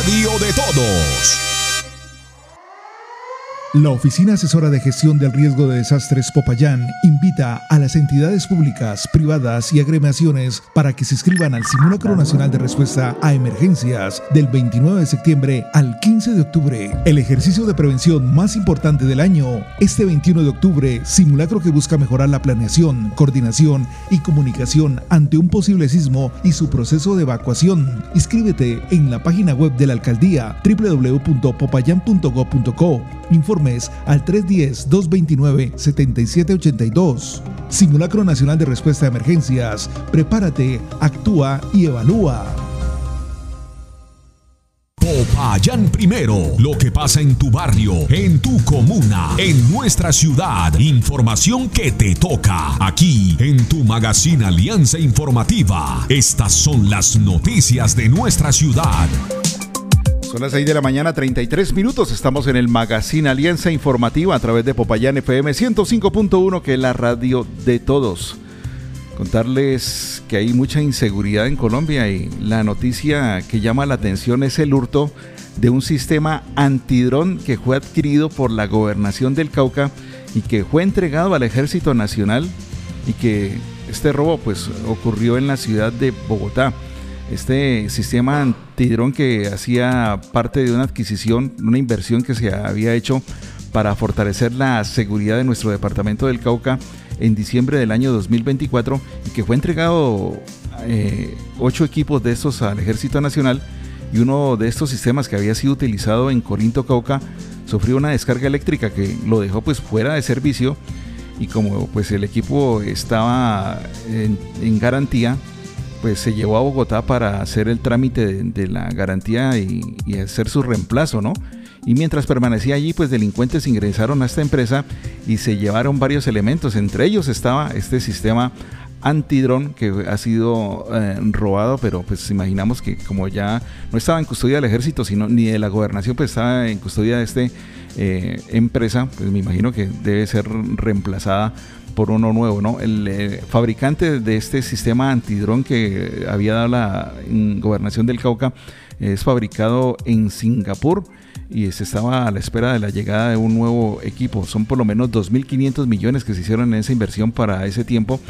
radio de todos. La Oficina Asesora de Gestión del Riesgo de Desastres Popayán invita a las entidades públicas, privadas y agremiaciones para que se inscriban al Simulacro Nacional de Respuesta a Emergencias del 29 de septiembre al 15 de octubre. El ejercicio de prevención más importante del año. Este 21 de octubre, simulacro que busca mejorar la planeación, coordinación y comunicación ante un posible sismo y su proceso de evacuación. Inscríbete en la página web de la alcaldía www.popayan.gov.co. Informes al 310-229-7782. Simulacro Nacional de Respuesta a Emergencias. Prepárate, actúa y evalúa. Popayán Primero, lo que pasa en tu barrio, en tu comuna, en nuestra ciudad. Información que te toca aquí en tu magazine Alianza Informativa. Estas son las noticias de nuestra ciudad. Son las 6 de la mañana, 33 minutos. Estamos en el magazine Alianza Informativa a través de Popayán FM 105.1, que es la radio de todos. Contarles que hay mucha inseguridad en Colombia y la noticia que llama la atención es el hurto de un sistema antidrón que fue adquirido por la Gobernación del Cauca y que fue entregado al Ejército Nacional, y que este robo pues ocurrió en la ciudad de Bogotá. Este sistema antidrón que hacía parte de una adquisición, una inversión que se había hecho para fortalecer la seguridad de nuestro departamento del Cauca en diciembre del año 2024, y que fue entregado 8 equipos de estos al Ejército Nacional, y uno de estos sistemas que había sido utilizado en Corinto, Cauca, sufrió una descarga eléctrica que lo dejó pues fuera de servicio, y como pues el equipo estaba en garantía, pues se llevó a Bogotá para hacer el trámite de la garantía y hacer su reemplazo, ¿no? Y mientras permanecía allí, pues delincuentes ingresaron a esta empresa y se llevaron varios elementos. Entre ellos estaba este sistema antidrón que ha sido robado, pero pues imaginamos que como ya no estaba en custodia del ejército, sino ni de la gobernación, pues estaba en custodia de esta empresa, pues me imagino que debe ser reemplazada por uno nuevo, ¿no? El fabricante de este sistema antidrón que había dado la Gobernación del Cauca es fabricado en Singapur y se estaba a la espera de la llegada de un nuevo equipo. Son por lo menos 2.500 millones que se hicieron en esa inversión para ese tiempo,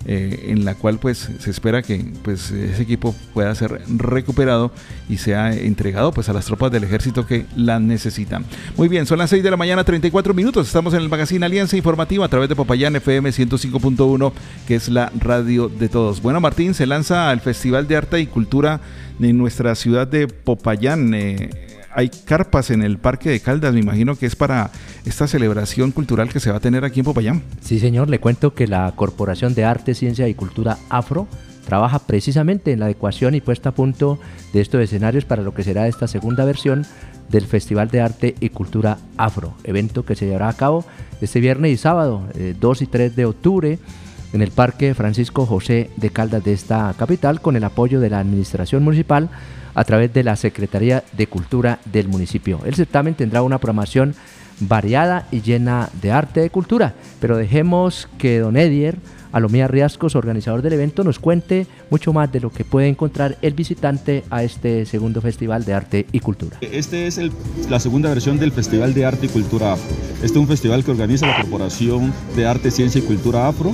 en la cual pues se espera que pues ese equipo pueda ser recuperado y sea entregado pues a las tropas del ejército que la necesitan. Muy bien, son las 6 de la mañana, 34 minutos. Estamos en el magazine Alianza Informativa a través de Popayán FM 105.1, que es la radio de todos. Bueno, Martín, se lanza el Festival de Arte y Cultura en nuestra ciudad de Popayán. Hay carpas en el Parque de Caldas, me imagino que es para esta celebración cultural que se va a tener aquí en Popayán. Sí, señor, le cuento que la Corporación de Arte, Ciencia y Cultura Afro trabaja precisamente en la adecuación y puesta a punto de estos escenarios para lo que será esta segunda versión del Festival de Arte y Cultura Afro, evento que se llevará a cabo este viernes y sábado, 2 y 3 de octubre, en el Parque Francisco José de Caldas de esta capital, con el apoyo de la Administración Municipal a través de la Secretaría de Cultura del municipio. El certamen tendrá una programación variada y llena de arte y cultura, pero dejemos que don Edier Alomía Riascos, organizador del evento, nos cuente mucho más de lo que puede encontrar el visitante a este segundo Festival de Arte y Cultura. Este es la segunda versión del Festival de Arte y Cultura Afro. Este es un festival que organiza la Corporación de Arte, Ciencia y Cultura Afro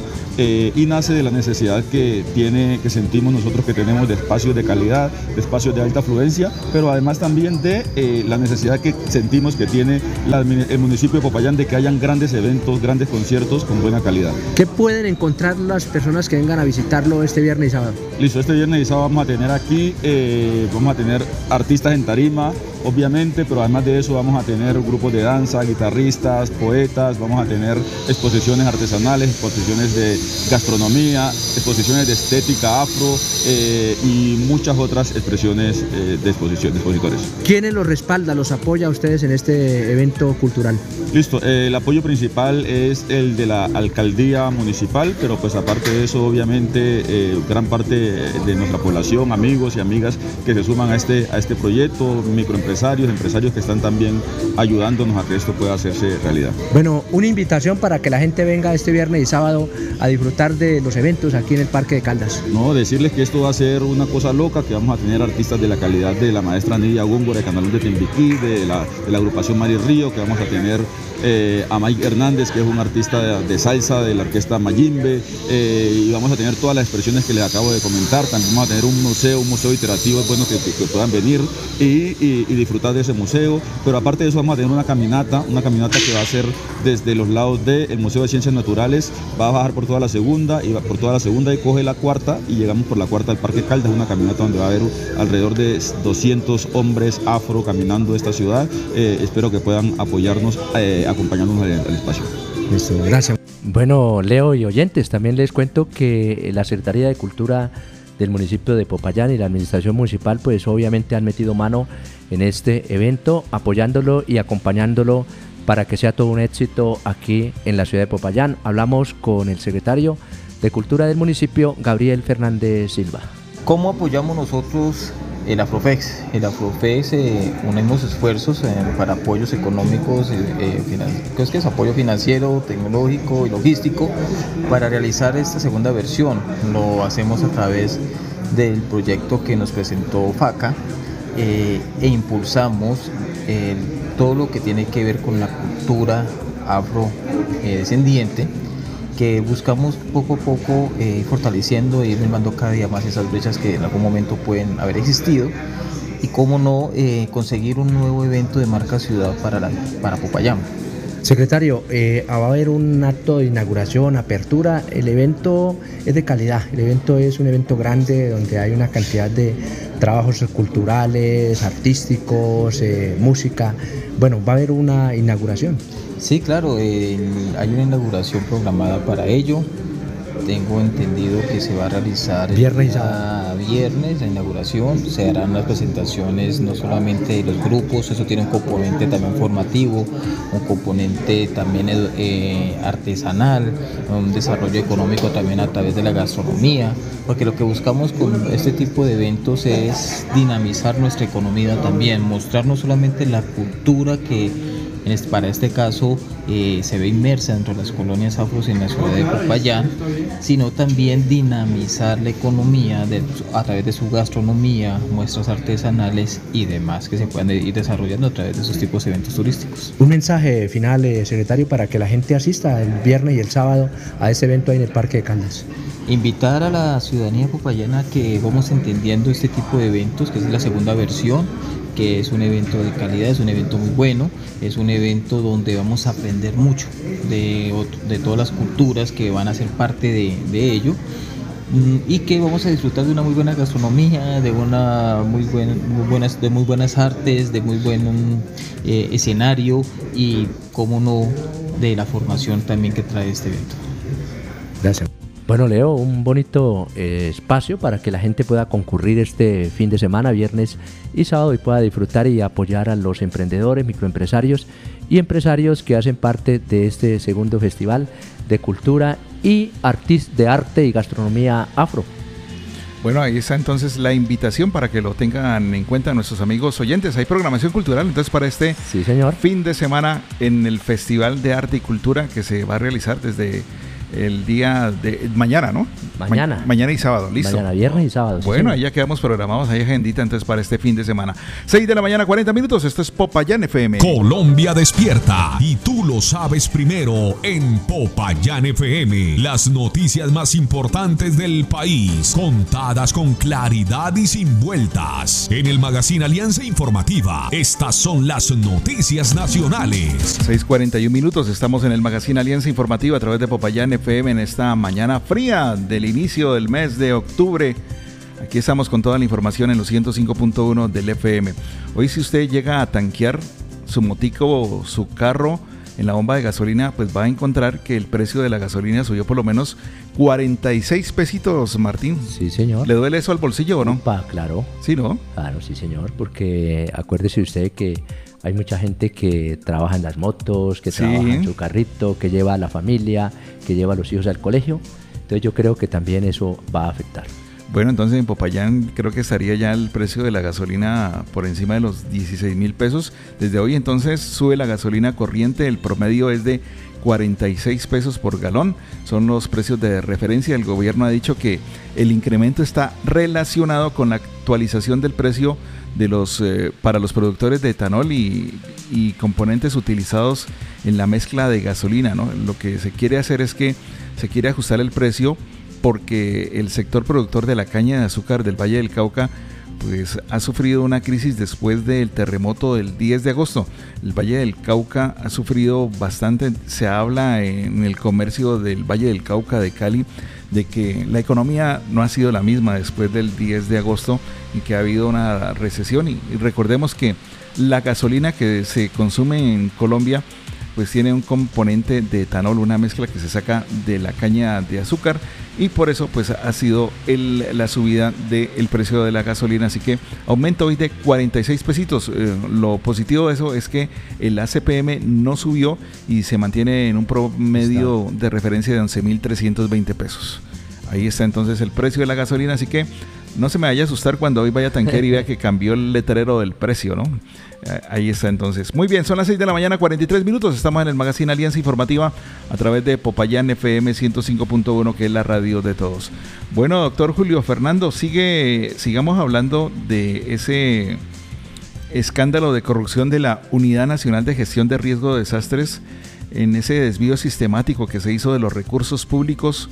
y nace de la necesidad que sentimos nosotros que tenemos de espacios de calidad, de espacios de alta afluencia, pero además también de la necesidad que sentimos que tiene el municipio de Popayán de que hayan grandes eventos, grandes conciertos con buena calidad. ¿Qué pueden encontrar las personas que vengan a visitarlo este viernes y sábado? Listo, este viernes y sábado vamos a tener aquí, vamos a tener artistas en tarima, obviamente, pero además de eso vamos a tener grupos de danza, guitarristas, poetas, vamos a tener exposiciones artesanales, exposiciones de gastronomía, exposiciones de estética afro y muchas otras expresiones de expositores. ¿Quiénes los respalda, los apoya a ustedes en este evento cultural? Listo, el apoyo principal es el de la alcaldía municipal, pero pues aparte de eso, obviamente, gran parte de nuestra población, amigos y amigas que se suman a este proyecto, microempresarios, empresarios que están también ayudándonos a que esto pueda hacerse realidad. Bueno, una invitación para que la gente venga este viernes y sábado a disfrutar de los eventos aquí en el Parque de Caldas. No, decirles que esto va a ser una cosa loca, que vamos a tener artistas de la calidad de la maestra Nidia Góngora de Canal de Timbiquí, de la agrupación Mari Río, que vamos a tener a Mike Hernández, que es un artista de salsa de la orquesta Mayimbe, y vamos a tener todas las expresiones que les acabo de comentar. También vamos a tener un museo iterativo, es bueno que puedan venir y disfrutar de ese museo, pero aparte de eso vamos a tener una caminata que va a ser desde los lados del Museo de Ciencias Naturales, va a bajar por toda la segunda y coge la cuarta y llegamos por la cuarta al Parque Caldas, una caminata donde va a haber alrededor de 200 hombres afro caminando esta ciudad. Espero que puedan apoyarnos acompañándonos al espacio. Listo, gracias. Bueno, Leo y oyentes, también les cuento que la Secretaría de Cultura del municipio de Popayán y la administración municipal pues obviamente han metido mano en este evento, apoyándolo y acompañándolo para que sea todo un éxito aquí en la ciudad de Popayán. Hablamos con el secretario de Cultura del municipio, Gabriel Fernández Silva. ¿Cómo apoyamos nosotros el Afrofex? El Afrofex unimos esfuerzos para apoyos económicos, que es apoyo financiero, tecnológico y logístico para realizar esta segunda versión. Lo hacemos a través del proyecto que nos presentó FACA e impulsamos todo lo que tiene que ver con la cultura afrodescendiente, que buscamos poco a poco fortaleciendo e ir mirando cada día más esas brechas que en algún momento pueden haber existido, y cómo no conseguir un nuevo evento de marca ciudad para Popayán. Secretario, va a haber un acto de inauguración, apertura. El evento es de calidad, el evento es un evento grande donde hay una cantidad de trabajos culturales, artísticos, música. Bueno, va a haber una inauguración. Sí, claro, hay una inauguración programada para ello. Tengo entendido que se va a realizar viernes la inauguración. Se harán las presentaciones no solamente de los grupos, eso tiene un componente también formativo, un componente también artesanal, un desarrollo económico también a través de la gastronomía, porque lo que buscamos con este tipo de eventos es dinamizar nuestra economía también, mostrar no solamente la cultura que para este caso se ve inmersa dentro de las colonias afros en la ciudad de Popayán, sino también dinamizar la economía a través de su gastronomía, muestras artesanales y demás que se puedan ir desarrollando a través de esos tipos de eventos turísticos. Un mensaje final, secretario, para que la gente asista el viernes y el sábado a ese evento ahí en el Parque de Caldas. Invitar a la ciudadanía popayana que vamos entendiendo este tipo de eventos, que es la segunda versión, que es un evento de calidad, es un evento muy bueno, es un evento donde vamos a aprender mucho de todas las culturas que van a ser parte de ello, y que vamos a disfrutar de una muy buena gastronomía, de muy buenas artes, de muy buen escenario y, cómo no, de la formación también que trae este evento. Gracias. Bueno, Leo, un bonito espacio para que la gente pueda concurrir este fin de semana, viernes y sábado, y pueda disfrutar y apoyar a los emprendedores, microempresarios y empresarios que hacen parte de este segundo festival de cultura y de arte y gastronomía afro. Bueno, ahí está entonces la invitación para que lo tengan en cuenta nuestros amigos oyentes. Hay programación cultural entonces para este sí, señor, fin de semana en el Festival de Arte y Cultura que se va a realizar desde el día de mañana, ¿no? Mañana y sábado, listo. Mañana, viernes y sábado. Bueno, sí, ahí ya quedamos programados, hay agendita entonces para este fin de semana. 6 de la mañana, 40 minutos, esto es Popayán FM. Colombia despierta y tú lo sabes primero en Popayán FM. Las noticias más importantes del país, contadas con claridad y sin vueltas. En el Magazine Alianza Informativa, estas son las noticias nacionales. 6:41 minutos, estamos en el Magazine Alianza Informativa a través de Popayán FM en esta mañana fría del inicio del mes de octubre. Aquí estamos con toda la información en los 105.1 del FM. Hoy, si usted llega a tanquear su motico o su carro en la bomba de gasolina, pues va a encontrar que el precio de la gasolina subió por lo menos 46 pesitos, Martín. Sí, señor. ¿Le duele eso al bolsillo o no? Claro. Sí, ¿no? Claro, sí, señor, porque acuérdese usted que hay mucha gente que trabaja en las motos, que trabaja en su carrito, que lleva a la familia, que lleva a los hijos al colegio. Entonces yo creo que también eso va a afectar. Bueno, entonces en Popayán creo que estaría ya el precio de la gasolina por encima de los 16,000 pesos. Desde hoy entonces sube la gasolina corriente, el promedio es de 46 pesos por galón, son los precios de referencia. El gobierno ha dicho que el incremento está relacionado con la actualización del precio de para los productores de etanol y componentes utilizados en la mezcla de gasolina, ¿no? Lo que se quiere hacer es que se quiere ajustar el precio porque el sector productor de la caña de azúcar del Valle del Cauca pues ha sufrido una crisis después del terremoto del 10 de agosto. El Valle del Cauca ha sufrido bastante. Se habla en el comercio del Valle del Cauca de Cali de que la economía no ha sido la misma después del 10 de agosto y que ha habido una recesión. Y recordemos que la gasolina que se consume en Colombia pues tiene un componente de etanol, una mezcla que se saca de la caña de azúcar, y por eso pues ha sido la subida del precio de la gasolina. Así que aumento hoy de 46 pesitos. Lo positivo de eso es que el ACPM no subió y se mantiene en un promedio de referencia de 11,320 pesos. Ahí está entonces el precio de la gasolina, así que no se me vaya a asustar cuando hoy vaya a tanquear y vea que cambió el letrero del precio, ¿no? Ahí está entonces. Muy bien, son las 6 de la mañana, 43 minutos. Estamos en el Magazine Alianza Informativa a través de Popayán FM 105.1, que es la radio de todos. Bueno, doctor Julio Fernando, sigamos hablando de ese escándalo de corrupción de la Unidad Nacional de Gestión de Riesgo de Desastres, en ese desvío sistemático que se hizo de los recursos públicos.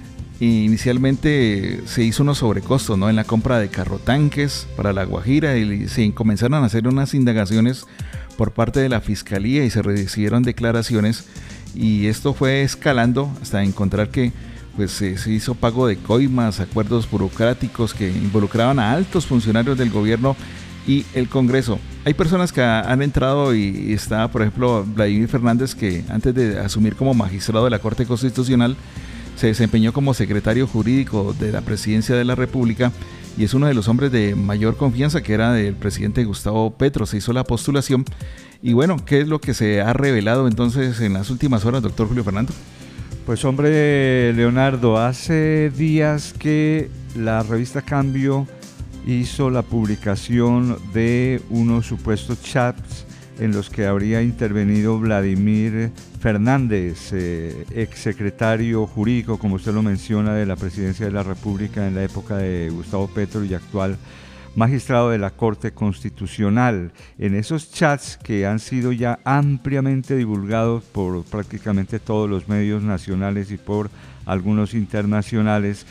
Inicialmente se hizo unos sobrecostos, ¿no?, en la compra de carrotanques para La Guajira, y se comenzaron a hacer unas indagaciones por parte de la Fiscalía y se recibieron declaraciones, y esto fue escalando hasta encontrar que pues se hizo pago de coimas, acuerdos burocráticos que involucraban a altos funcionarios del gobierno y el Congreso. Hay personas que han entrado y está, por ejemplo, Vladimir Fernández, que antes de asumir como magistrado de la Corte Constitucional se desempeñó como secretario jurídico de la Presidencia de la República y es uno de los hombres de mayor confianza, que era del presidente Gustavo Petro. Se hizo la postulación y bueno, ¿qué es lo que se ha revelado entonces en las últimas horas, doctor Julio Fernando? Pues hombre, Leonardo, hace días que la revista Cambio hizo la publicación de unos supuestos chats en los que habría intervenido Vladimir Fernández, exsecretario jurídico, como usted lo menciona, de la Presidencia de la República en la época de Gustavo Petro y actual magistrado de la Corte Constitucional. En esos chats, que han sido ya ampliamente divulgados por prácticamente todos los medios nacionales y por algunos internacionales,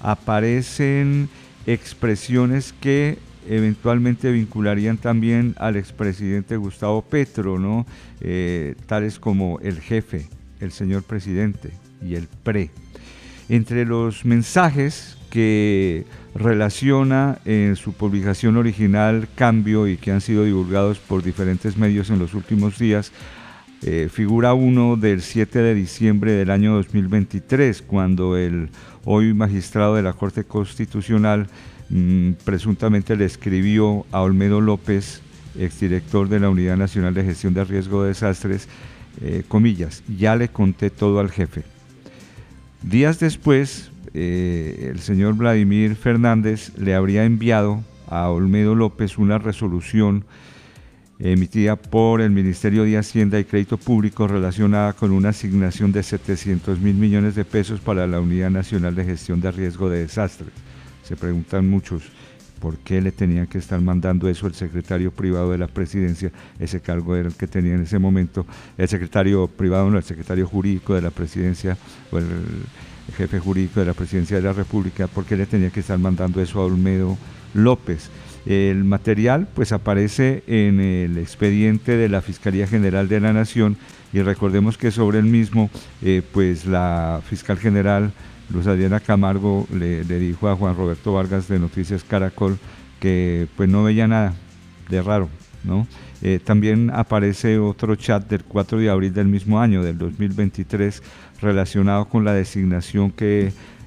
aparecen expresiones que eventualmente vincularían también al expresidente Gustavo Petro, ¿no? Tales como el jefe, el señor presidente y el pre. Entre los mensajes que relaciona en su publicación original Cambio y que han sido divulgados por diferentes medios en los últimos días, figura uno del 7 de diciembre del año 2023, cuando el hoy magistrado de la Corte Constitucional presuntamente le escribió a Olmedo López, exdirector de la Unidad Nacional de Gestión de Riesgo de Desastres, comillas, ya le conté todo al jefe. Días después, el señor Vladimir Fernández le habría enviado a Olmedo López una resolución emitida por el Ministerio de Hacienda y Crédito Público relacionada con una asignación de 700,000 millones de pesos para la Unidad Nacional de Gestión de Riesgo de Desastres. Se preguntan muchos por qué le tenían que estar mandando eso el secretario privado de la Presidencia. Ese cargo era el que tenía en ese momento el secretario privado, no, el secretario jurídico de la Presidencia, o el jefe jurídico de la Presidencia de la República. ¿Por qué le tenía que estar mandando eso a Olmedo López? El material pues aparece en el expediente de la Fiscalía General de la Nación, y recordemos que sobre el mismo pues la fiscal general Luz Adriana Camargo le dijo a Juan Roberto Vargas de Noticias Caracol que pues no veía nada de raro, ¿no? También aparece otro chat del 4 de abril del mismo año, del 2023, relacionado con la designación que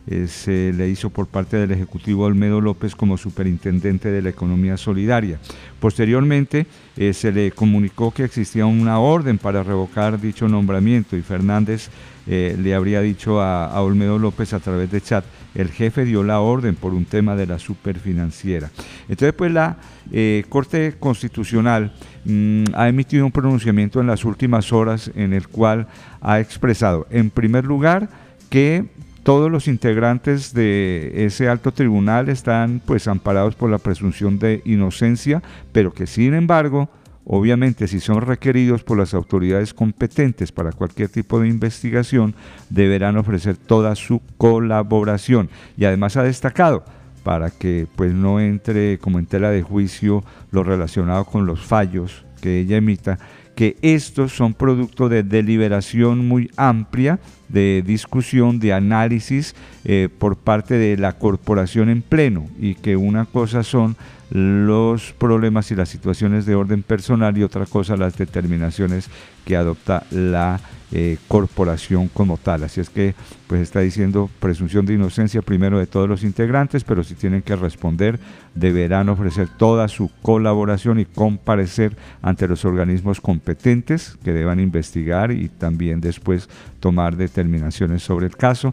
se le hizo por parte del Ejecutivo Olmedo López como superintendente de la Economía Solidaria. Posteriormente se le comunicó que existía una orden para revocar dicho nombramiento y Fernández le habría dicho a Olmedo López a través de chat: el jefe dio la orden por un tema de la superfinanciera. Entonces, pues la Corte Constitucional ha emitido un pronunciamiento en las últimas horas en el cual ha expresado, en primer lugar, que todos los integrantes de ese alto tribunal están pues amparados por la presunción de inocencia, pero que sin embargo, obviamente, si son requeridos por las autoridades competentes para cualquier tipo de investigación, deberán ofrecer toda su colaboración. Y además ha destacado, para que pues no entre como en tela de juicio lo relacionado con los fallos que ella emita, que estos son producto de deliberación muy amplia, de discusión, de análisis por parte de la corporación en pleno, y que una cosa son los problemas y las situaciones de orden personal y otra cosa las determinaciones que adopta la corporación como tal. Así es que pues está diciendo presunción de inocencia primero de todos los integrantes, pero si tienen que responder deberán ofrecer toda su colaboración y comparecer ante los organismos competentes que deban investigar y también después tomar determinaciones sobre el caso.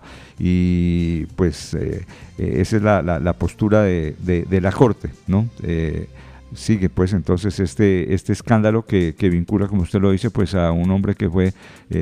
Y pues esa es la postura de la Corte, ¿no? Sigue pues entonces este escándalo que vincula, como usted lo dice, pues a un hombre que fue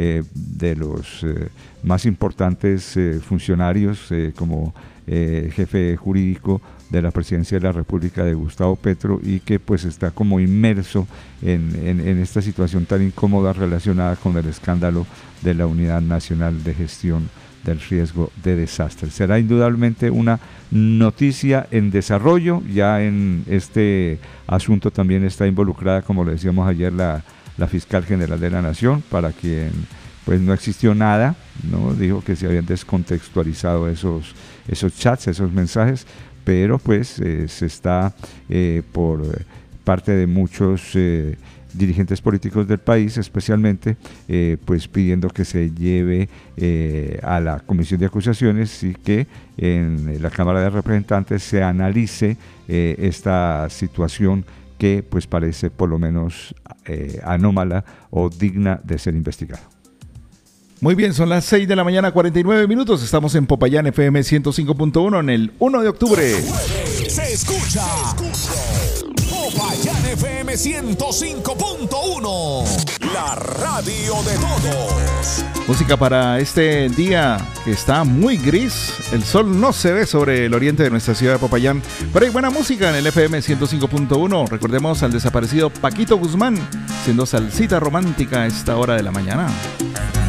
de los más importantes funcionarios como jefe jurídico de la Presidencia de la República de Gustavo Petro, y que pues está como inmerso en esta situación tan incómoda relacionada con el escándalo de la Unidad Nacional de Gestión del Riesgo de Desastres. Será indudablemente una noticia en desarrollo. Ya en este asunto también está involucrada, como le decíamos ayer, la Fiscal General de la Nación, para quien pues no existió nada, ¿no? Dijo que se habían descontextualizado esos chats, esos mensajes, pero pues se está por parte de muchos dirigentes políticos del país, especialmente, pues pidiendo que se lleve a la Comisión de Acusaciones y que en la Cámara de Representantes se analice esta situación que pues parece por lo menos anómala o digna de ser investigada. Muy bien, son las 6 de la mañana, 49 minutos. Estamos en Popayán FM 105.1 en el 1 de octubre. Se escucha Popayán FM 105.1, la radio de todos. Música para este día que está muy gris. El sol no se ve sobre el oriente de nuestra ciudad de Popayán, pero hay buena música en el FM 105.1. Recordemos al desaparecido Paquito Guzmán, siendo salsita romántica a esta hora de la mañana.